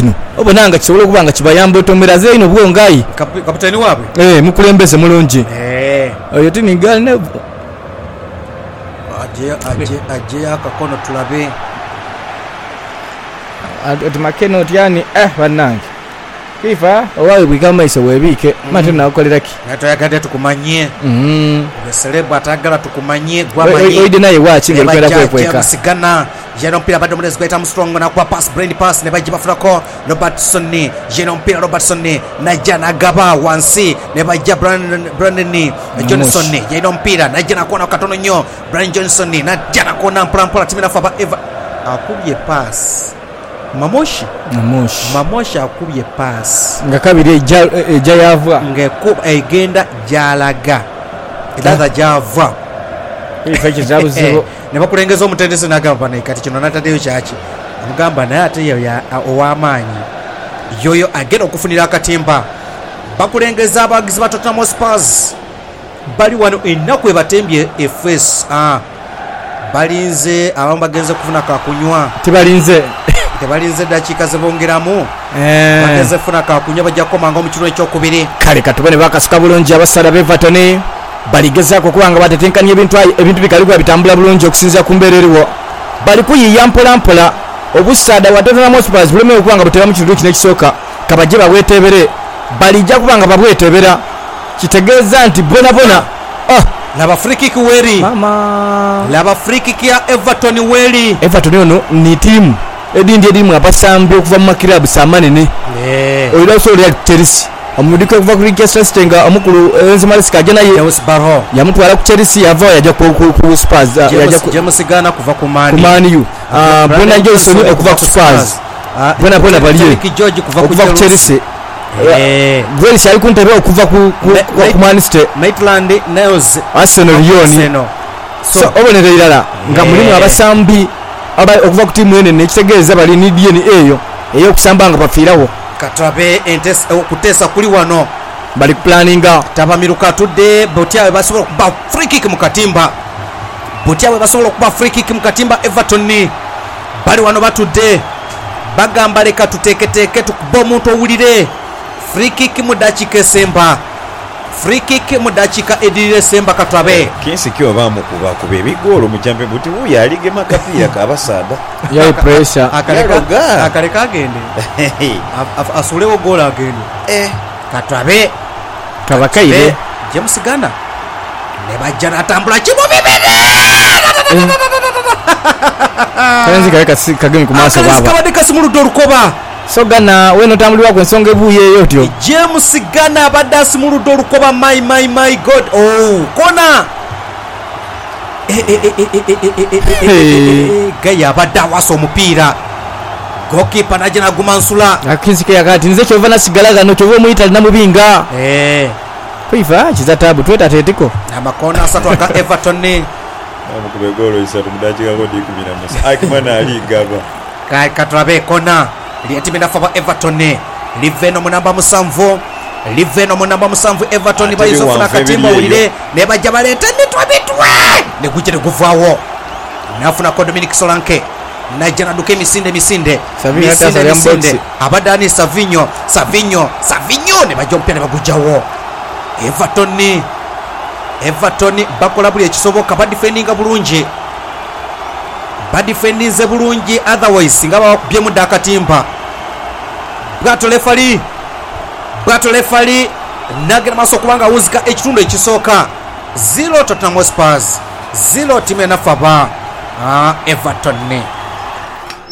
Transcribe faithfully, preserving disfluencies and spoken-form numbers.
kino obonanga kisobola kubanga kibayamba otomeraze ino bwongayi kapitani wabwe eh mukulembeze mulungi eh oyo tiningal ne aje aje aje akakono tulabe ati makeno otyani eh banange FIFA owawe bwikama iso webike mate nakolera ki nato yakade tukumanye mhm celeb atagala tukumanye gwamanye oide naye wachi ngelikwera kwekweka sigana jeno mpira bado mlezi kwa itamu strong na kwa pass brain pass ne bajiba frako Robertson jeno mpira Robertson na jana gaba wansi ne bajja Brandon Brandon Johnson jeno mpira na jana kona katono nyo Brian Johnson na jana kona mpira mpira timina faba Eva akubye pass Mamoshi Mamoshi Mamoshi akubye pass ngakabiri eja yava ngeko egenda jalaga idaza java ifa kizabu zero ne bakulengeza omutendese nagamba naye kati kino natadeyo kyaki mugamba naye ate ya ow'amaanyi yoyo agenda okufunira akatimba bakulengeza abagizi ba Tottenham Hotspur bali wano ennaku ebatembye efes ah balinze abamu bagenze kufuna kakunywa tibalinze tebalinze dakiika zebongeramu eh bagenze kufuna kakunywa bajja kukomanga mu kirundi ekyokubiri kale katubone bakasuka bulungi abasala b'Everton baligezaako kubanga batetenkanya ebintu ebintu bikalibwa bitambula bulungi okusinza ku mbeera eriwo bali kuyiya mpola mpola obusada wa Tottenham Hotspur bulemewe kubanga butera mu kitundu kino ekisooka kabajje babwetebere balijja kubanga babwetebera kitegeeza nti bona bona ah laba free kick weri mama laba free kick ya Everton weri Everton ono ni timu edindi edimu abasambi okuva mu makirabu samanene eh oyira so ya Chelsea amudika kuva kuri Leicester City nga amukulu Enzo Maresca ajana ye James Barrow yamutwala ku Chelsea yava yaja ku ku Spurs yaja ku James Gana kuva ku Man ku Man U ah Brennan Johnson okuva ku Spurs bona bona baliye George kuva ku Chelsea eh Grealish ali kuntebe okuva ku ku Man City Maitland Niles Arsenal yoni so obonera ilala nga mulimu abasambi aba okuva ku timu ene nekitegeeza bali ni D N A eyo eyo kusamba nga bafirawo katabe entes okutesa kuli wano bali planninga tabamiruka tudde Botiawe basobola kuba free kick mu katimba Botiawe basobola kuba free kick mu katimba Everton ni bali wano batudde bagamba leka tuteketeke tukuba omuntu owulire free kick mu dakika esemba free kick mu dakika edirire semba katabe kinsi kyo bamu kuba kuba ebigolo mu champion buti uya aligema kapira kabasada ya pressure akaleka akaleka agende asulewo gola agende eh katabe kabakaire James Gana ne bajjana atambula kimu bibere kanzi kaleka kagemi ku maaso baba kabade kasimuludo rukoba so Gana weno tambulwa ku ensonga ebuye yotyo James Gana abadde simuludo rukoba my my my god oh kona gaya abadde awasa omupiira goalkeeper najja nagumansula akinzike yakati nze kyova nasigala no kyova muyita na mubinga eh FIFA kiza tabu tweta tetiko amakona asatu aga Everton ne amukube golo isatu mudakika kodi kumi na moja akimana aligaba kai katrabe kona liatimenda faba Everton ne liveno munamba musanvu liveno munamba musanvu Everton bayizo funa katimba ulire ne bajja baleta nditwa bitwe ne kujere kuvawo nafuna ko Dominic Solanke najja naduke misinde misinde misinde misinde abadani Savinho Savinho Savinho ne bajja mpya ne bagujawo Everton ni Everton bakola buli ekisoboka ba defendinga bulungi ba defendinze bulungi otherwise nga bakubye mu dakatimba bwato lefali bwato lefali nagera maso kubanga wuzika ekitundu ekisooka zero Tottenham Hotspur zero timu ya Nafaba ah Everton ni